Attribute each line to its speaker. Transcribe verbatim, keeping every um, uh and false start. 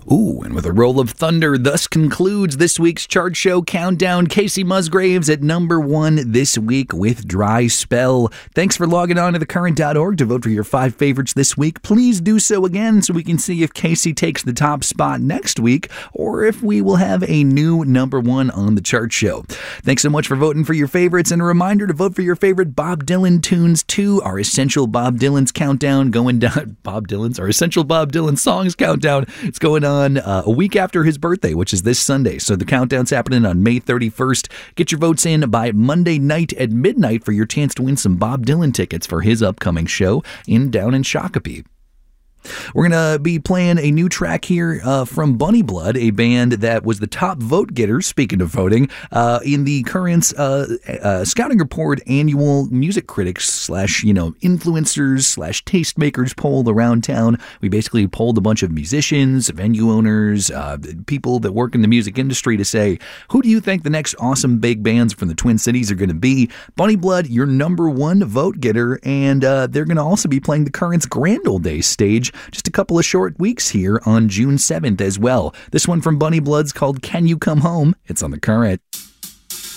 Speaker 1: Ooh, and with a roll of thunder, thus concludes this week's chart show countdown. Casey Musgraves at number one this week with Dry Spell. Thanks for logging on to the current dot org to vote for your five favorites this week. Please do so again so we can see if Casey takes the top spot next week or if we will have a new number one on the chart show. Thanks so much for voting for your favorites, and a reminder to vote for your favorite Bob Dylan tunes too. Our Essential Bob Dylan's countdown going down. Bob Dylan's, our Essential Bob Dylan songs countdown. It's going on Uh, a week after his birthday, which is this Sunday. So the countdown's happening on May thirty-first. Get your votes in by Monday night at midnight for your chance to win some Bob Dylan tickets for his upcoming show in down in Shakopee. We're going to be playing a new track here uh, from Bunny Blood, a band that was the top vote getter, speaking of voting, uh, in the current uh, uh, Scouting Report annual music critics slash, you know, influencers slash tastemakers poll around town. We basically polled a bunch of musicians, venue owners, uh, people that work in the music industry to say, who do you think the next awesome big bands from the Twin Cities are going to be? Bunny Blood, your number one vote getter, and uh, they're going to also be playing the Current's Grand Ole Days stage just a couple of short weeks here on June seventh as well. This one from Bunny Blood's called Can You Come Home? It's on the Current.